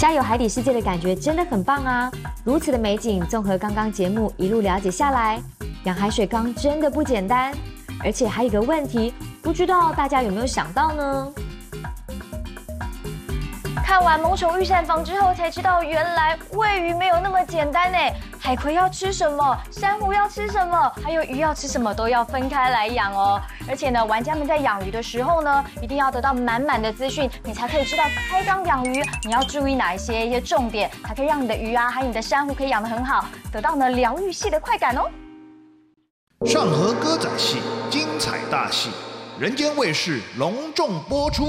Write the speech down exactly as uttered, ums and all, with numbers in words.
加油海底世界的感觉真的很棒啊！如此的美景，综合刚刚节目一路了解下来，养海水缸真的不简单。而且还有一个问题，不知道大家有没有想到呢？ 看完萌宠御膳房之后，才知道原来喂鱼没有那么简单呢。海葵要吃什么，珊瑚要吃什么，还有鱼要吃什么，都要分开来养哦。而且呢，玩家们在养鱼的时候呢，一定要得到满满的资讯，你才可以知道开缸养鱼你要注意哪一些一些重点，才可以让你的鱼啊，还有你的珊瑚可以养得很好，得到呢疗愈系的快感哦。 上河歌仔戏精彩大戏，人间卫视隆重播出。